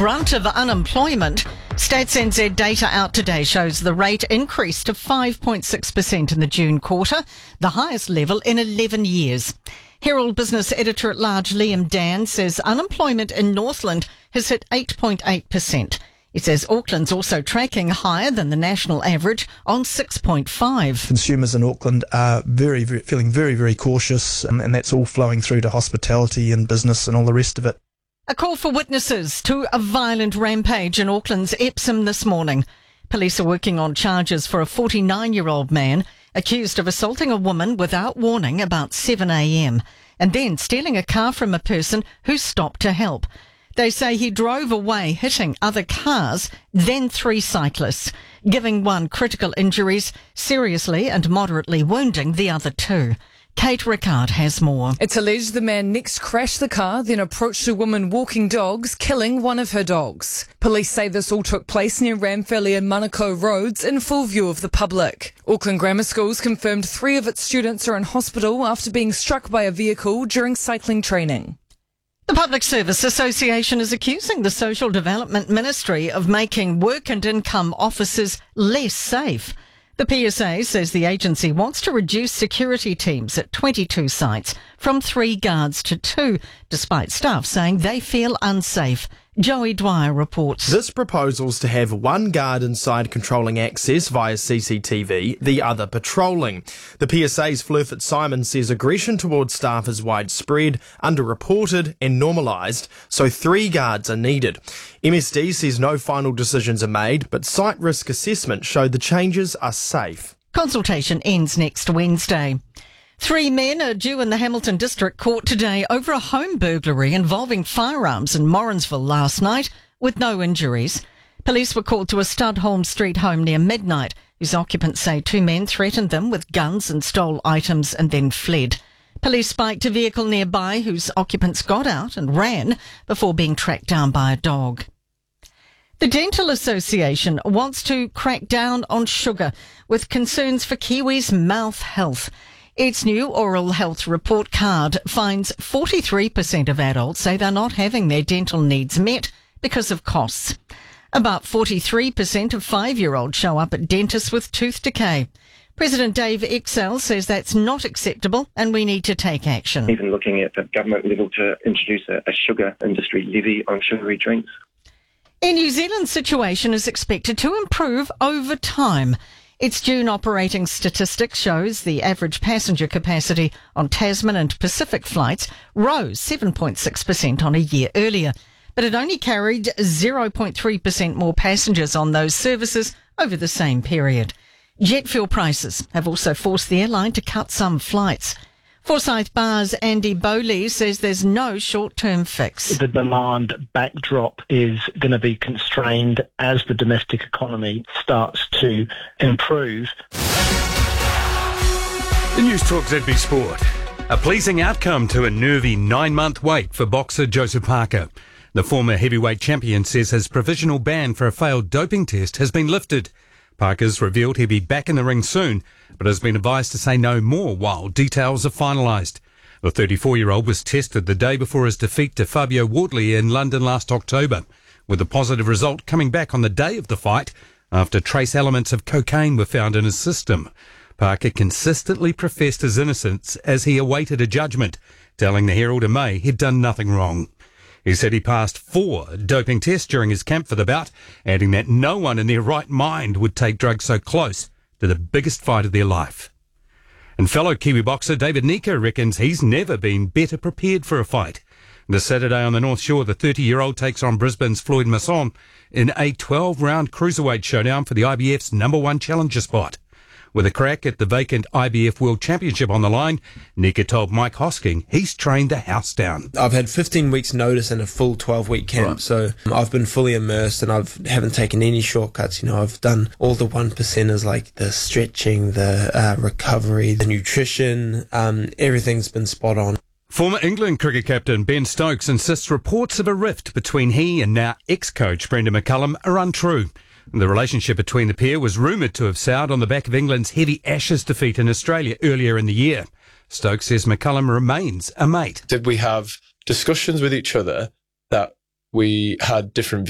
brunt of unemployment. Stats NZ data out today shows the rate increased to 5.6% in the June quarter, the highest level in 11 years. Herald Business Editor-at-Large Liam Dan says unemployment in Northland has hit 8.8%. He says Auckland's also tracking higher than the national average on 6.5. Consumers in Auckland are feeling very cautious, and that's all flowing through to hospitality and business and all the rest of it. A call for witnesses to a violent rampage in Auckland's Epsom this morning. Police are working on charges for a 49-year-old man accused of assaulting a woman without warning about 7 a.m. and then stealing a car from a person who stopped to help. They say he drove away, hitting other cars, then 3 cyclists, giving one critical injuries, seriously and moderately wounding the other 2. Kate Rickard has more. It's alleged the man next crashed the car, then approached a woman walking dogs, killing one of her dogs. Police say this all took place near Ramfeli and Manukau roads in full view of the public. Auckland Grammar Schools confirmed 3 of its students are in hospital after being struck by a vehicle during cycling training. The Public Service Association is accusing the Social Development Ministry of making work and income officers less safe. The PSA says the agency wants to reduce security teams at 22 sites from 3 guards to 2, despite staff saying they feel unsafe. Joey Dwyer reports. This proposal's to have 1 guard inside controlling access via CCTV, the other patrolling. The PSA's Fleur Fitzsimon says aggression towards staff is widespread, underreported and normalised, so 3 guards are needed. MSD says no final decisions are made, but site risk assessment showed the changes are safe. Consultation ends next Wednesday. 3 men are due in the Hamilton District Court today over a home burglary involving firearms in Morrinsville last night with no injuries. Police were called to a Studholme Street home near midnight, whose occupants say 2 men threatened them with guns and stole items and then fled. Police spiked a vehicle nearby whose occupants got out and ran before being tracked down by a dog. The Dental Association wants to crack down on sugar with concerns for Kiwis' mouth health. Its new oral health report card finds 43% of adults say they're not having their dental needs met because of costs. About 43% of 5-year-olds show up at dentists with tooth decay. President Dave Excel says that's not acceptable and we need to take action. Even looking at the government level to introduce a sugar industry levy on sugary drinks. In New Zealand's situation is expected to improve over time. Its June operating statistics shows the average passenger capacity on Tasman and Pacific flights rose 7.6% on a year earlier, but it only carried 0.3% more passengers on those services over the same period. Jet fuel prices have also forced the airline to cut some flights. Forsyth Bar's Andy Bowley says there's no short-term fix. The demand backdrop is going to be constrained as the domestic economy starts to improve. The News Talk ZB Sport. A pleasing outcome to a nervy 9-month wait for boxer Joseph Parker. The former heavyweight champion says his provisional ban for a failed doping test has been lifted. Parker's revealed he'll be back in the ring soon, but has been advised to say no more while details are finalised. The 34-year-old was tested the day before his defeat to Fabio Wardley in London last October, with a positive result coming back on the day of the fight after trace elements of cocaine were found in his system. Parker consistently professed his innocence as he awaited a judgment, telling the Herald in May he'd done nothing wrong. He said he passed 4 doping tests during his camp for the bout, adding that no one in their right mind would take drugs so close to the biggest fight of their life. And fellow Kiwi boxer David Nika reckons he's never been better prepared for a fight. This Saturday on the North Shore, the 30-year-old takes on Brisbane's Floyd Masson in a 12-round cruiserweight showdown for the IBF's #1 challenger spot. With a crack at the vacant IBF World Championship on the line, Nika told Mike Hosking he's trained the house down. I've had 15 weeks notice and a full 12-week camp, right. So I've been fully immersed and I haven't taken any shortcuts. I've done all the 1%ers like the stretching, the recovery, the nutrition, everything's been spot on. Former England cricket captain Ben Stokes insists reports of a rift between he and now ex-coach Brendan McCullum are untrue. The relationship between the pair was rumoured to have soured on the back of England's heavy Ashes defeat in Australia earlier in the year. Stokes says McCullum remains a mate. Did we have discussions with each other that we had different